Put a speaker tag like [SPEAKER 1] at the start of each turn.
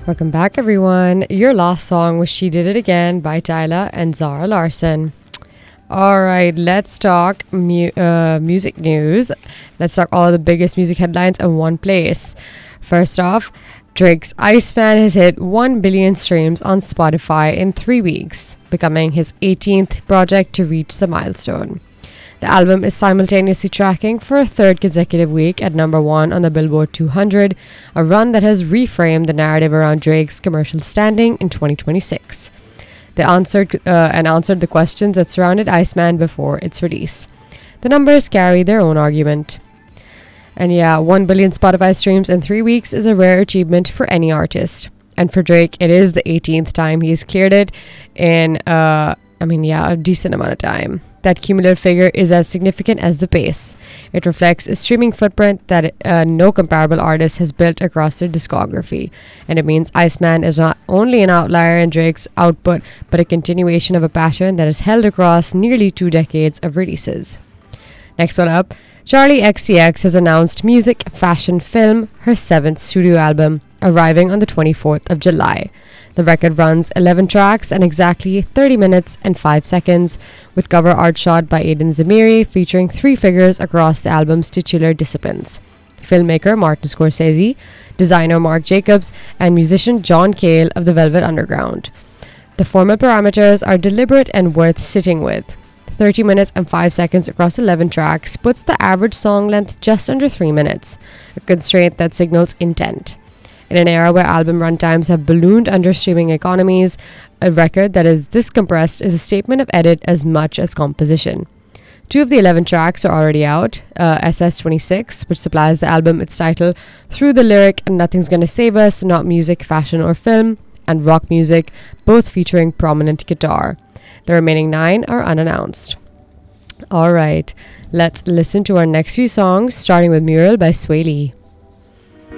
[SPEAKER 1] Welcome back, everyone. Your last song was She Did It Again by Tyla and Zara Larsson. All right, let's talk music news. Let's talk all the biggest music headlines in one place. First off, Drake's Iceman has hit 1 billion streams on Spotify in 3 weeks, becoming his 18th project to reach the milestone. The album is simultaneously tracking for a third consecutive week at number 1 on the Billboard 200, a run that has reframed the narrative around Drake's commercial standing in 2026. They answered the questions that surrounded Iceman before its release. The numbers carry their own argument. And yeah, 1 billion Spotify streams in 3 weeks is a rare achievement for any artist. And for Drake, it is the 18th time he's cleared it in, a decent amount of time. That cumulative figure is as significant as the pace. It reflects a streaming footprint that no comparable artist has built across their discography. And it means Iceman is not only an outlier in Drake's output, but a continuation of a pattern that has held across nearly 2 decades of releases. Next one up, Charli XCX has announced Music, Fashion, Film, her 7th studio album, arriving on the 24th of July. The record runs 11 tracks and exactly 30 minutes and 5 seconds, with cover art shot by Aidan Zamiri featuring 3 figures across the album's titular disciplines: filmmaker Martin Scorsese, designer Marc Jacobs, and musician John Cale of the Velvet Underground. The formal parameters are deliberate and worth sitting with. 30 minutes and 5 seconds across 11 tracks puts the average song length just under 3 minutes, a constraint that signals intent. In an era where album runtimes have ballooned under streaming economies, a record that is this compressed is a statement of edit as much as composition. 2 of the 11 tracks are already out. SS26, which supplies the album its title through the lyric "Nothing's Gonna Save Us, Not Music, Fashion, or Film," and Rock Music, both featuring prominent guitar. The remaining 9 are unannounced. Alright, let's listen to our next few songs, starting with Mural by Sway Lee.